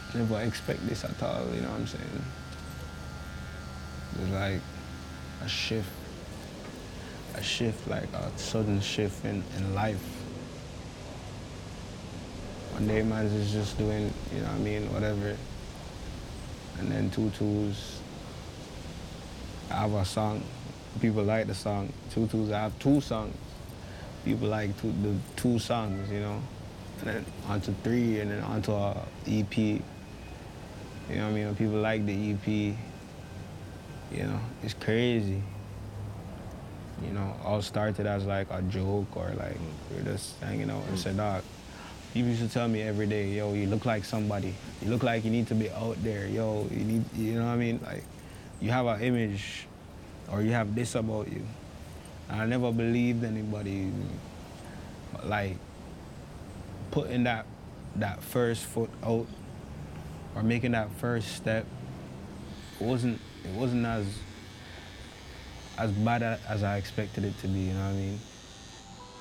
never expect this at all, you know what I'm saying? There's like a shift, like a sudden shift in life. One day man is just doing, you know what I mean, whatever. And then Tutu's, I have a song, people like the song. Tutu's, I have two songs. People like the two songs, you know? And then onto three, and then onto a EP. You know what I mean? When people like the EP, you know, it's crazy. You know, all started as like a joke or like we're just hanging out and said, dog. People used to tell me every day, yo, you look like somebody. You look like you need to be out there. Yo, you need, you know what I mean? Like, you have an image or you have this about you. And I never believed anybody, like, putting that first foot out or making that first step. It wasn't as bad as I expected it to be, you know what I mean?